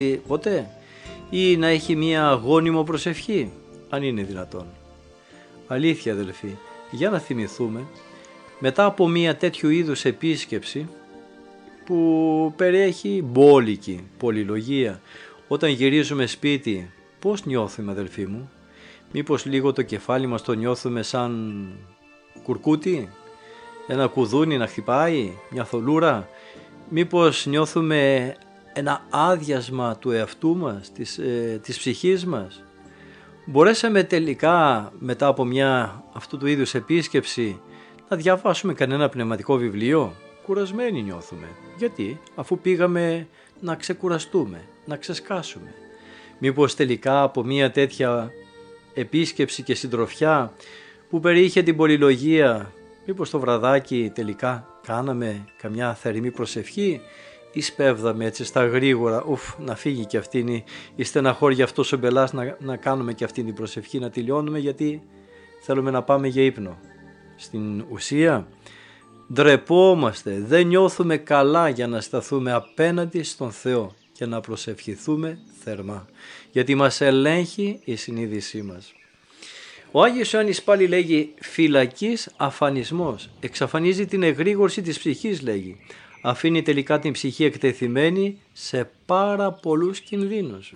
ποτέ, ή να έχει μία γόνιμο προσευχή, αν είναι δυνατόν. Αλήθεια αδελφοί, για να θυμηθούμε, μετά από μία τέτοιου είδους επίσκεψη που περιέχει μπόλικη, πολυλογία, όταν γυρίζουμε σπίτι, πώς νιώθουμε αδελφοί μου? Μήπως λίγο το κεφάλι μας το νιώθουμε σαν κουρκούτι, ένα κουδούνι να χτυπάει, μια θολούρα? Μήπως νιώθουμε ένα άδειασμα του εαυτού μας, της ψυχής μας? Μπορέσαμε τελικά μετά από μια αυτού του είδους επίσκεψη να διαβάσουμε κανένα πνευματικό βιβλίο? Κουρασμένοι νιώθουμε. Γιατί? Αφού πήγαμε να ξεκουραστούμε, να ξεσκάσουμε. Μήπως τελικά από μια τέτοια επίσκεψη και συντροφιά που περιείχε την πολυλογία, μήπως το βραδάκι τελικά κάναμε καμιά θερμή προσευχή ή σπέβδαμε έτσι στα γρήγορα, να φύγει και αυτήν η στεναχώρια, αυτός ο μπελάς, να κάνουμε και αυτήν την προσευχή, να τελειώνουμε γιατί θέλουμε να πάμε για ύπνο? Στην ουσία ντρεπόμαστε, δεν νιώθουμε καλά για να σταθούμε απέναντι στον Θεό και να προσευχηθούμε θερμά, γιατί μας ελέγχει η συνείδησή μας. Ο Άγιος Ιωάννης πάλι λέγει φυλακής αφανισμός, εξαφανίζει την εγρήγορση της ψυχής, λέγει. Αφήνει τελικά την ψυχή εκτεθειμένη σε πάρα πολλούς κινδύνους.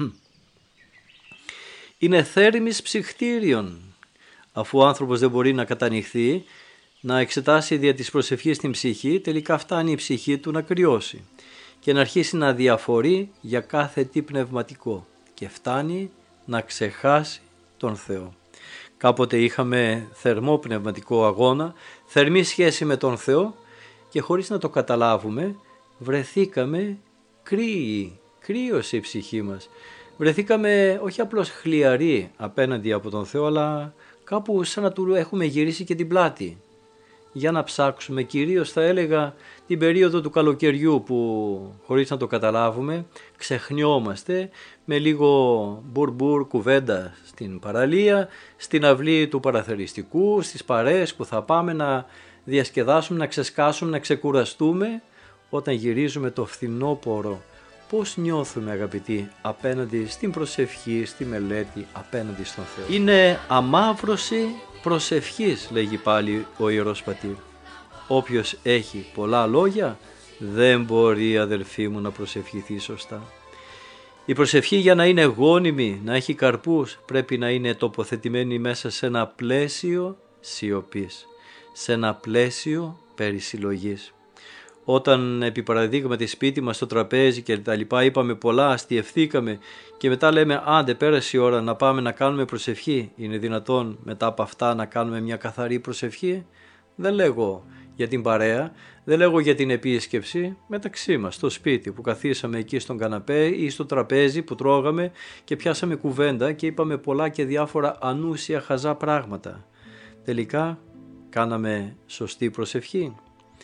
Είναι θέρμης ψυχτήριων. Αφού ο άνθρωπος δεν μπορεί να κατανυχθεί, να εξετάσει δια της προσευχής την ψυχή, τελικά φτάνει η ψυχή του να κρυώσει και να αρχίσει να διαφορεί για κάθε τι πνευματικό και φτάνει να ξεχάσει τον Θεό. Κάποτε είχαμε θερμό πνευματικό αγώνα, θερμή σχέση με τον Θεό και χωρίς να το καταλάβουμε βρεθήκαμε κρύοι, κρύωσε η ψυχή μας. Βρεθήκαμε όχι απλώς χλιαροί απέναντι από τον Θεό, αλλά κάπου σαν να του έχουμε γυρίσει και την πλάτη. Για να ψάξουμε, κυρίως θα έλεγα την περίοδο του καλοκαιριού που χωρίς να το καταλάβουμε ξεχνιόμαστε με λίγο μπουρμπουρ κουβέντα στην παραλία, στην αυλή του παραθεριστικού, στις παρέες που θα πάμε να διασκεδάσουμε, να ξεσκάσουμε, να ξεκουραστούμε. Όταν γυρίζουμε το φθινόπωρο, πώς νιώθουμε αγαπητοί απέναντι στην προσευχή, στη μελέτη, απέναντι στον Θεό? Είναι αμαύρωση προσευχής, λέγει πάλι ο Ιερός Πατήρ. Όποιος έχει πολλά λόγια δεν μπορεί αδελφοί μου να προσευχηθεί σωστά. Η προσευχή για να είναι γόνιμη, να έχει καρπούς, πρέπει να είναι τοποθετημένη μέσα σε ένα πλαίσιο σιωπής, σε ένα πλαίσιο περισυλλογής. Όταν επί παραδείγματι σπίτι μας στο τραπέζι και τα λοιπά είπαμε πολλά, αστιευθήκαμε και μετά λέμε άντε πέρασε η ώρα να πάμε να κάνουμε προσευχή, είναι δυνατόν μετά από αυτά να κάνουμε μια καθαρή προσευχή? Δεν λέγω για την παρέα, δεν λέγω για την επίσκεψη, μεταξύ μας στο σπίτι που καθίσαμε εκεί στον καναπέ ή στο τραπέζι που τρώγαμε και πιάσαμε κουβέντα και είπαμε πολλά και διάφορα ανούσια χαζά πράγματα. Τελικά κάναμε σωστή προσευχή?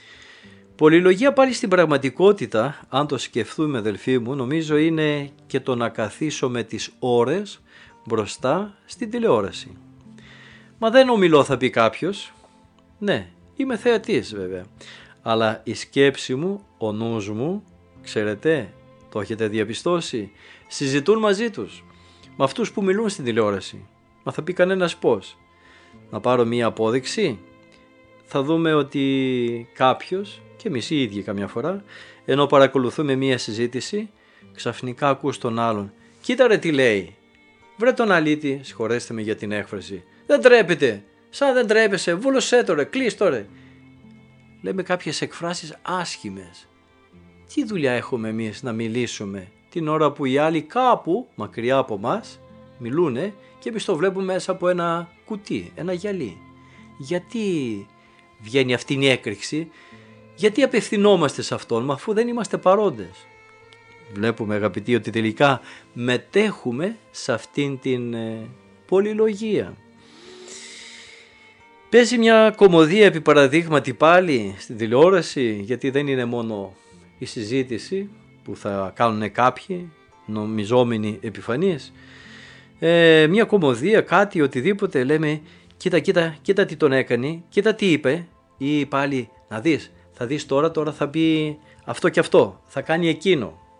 Πολυλογία πάλι στην πραγματικότητα, αν το σκεφτούμε αδελφοί μου, νομίζω είναι και το να καθίσω με τις ώρες μπροστά στην τηλεόραση. Μα δεν ομιλώ, θα πει κάποιος. Ναι, είμαι θεατής βέβαια, αλλά η σκέψη μου, ο νους μου, ξέρετε, το έχετε διαπιστώσει, συζητούν μαζί τους με αυτούς που μιλούν στην τηλεόραση. Μα θα πει κανένας πώς? Να πάρω μία απόδειξη? Θα δούμε ότι κάποιος, και εμείς οι ίδιοι καμιά φορά, ενώ παρακολουθούμε μία συζήτηση, ξαφνικά ακούς τον άλλον. Κοίτα ρε τι λέει. Βρε τον αλήτη, συγχωρέστε με για την έκφραση. Δεν τρέπεται. Σαν δεν τρέπεσαι, βούλωσέ το ρε, κλείς το ρε. Λέμε κάποιες εκφράσεις άσχημες. Τι δουλειά έχουμε εμείς να μιλήσουμε την ώρα που οι άλλοι κάπου μακριά από μας μιλούνε και εμείς το βλέπουμε μέσα από ένα κουτί, ένα γυαλί? Γιατί βγαίνει αυτή η έκρηξη? Γιατί απευθυνόμαστε σε αυτόν, μα αφού δεν είμαστε παρόντες? Βλέπουμε αγαπητοί ότι τελικά μετέχουμε σε αυτήν την πολυλογία. Παίζει μια κωμωδία επί παραδείγματι πάλι στην τηλεόραση, γιατί δεν είναι μόνο η συζήτηση που θα κάνουν κάποιοι νομιζόμενοι επιφανείς. Μια κωμωδία, κάτι, οτιδήποτε, λέμε κοίτα τι τον έκανε, κοίτα τι είπε, ή πάλι να δεις, θα δεις τώρα θα πει αυτό και αυτό, θα κάνει εκείνο.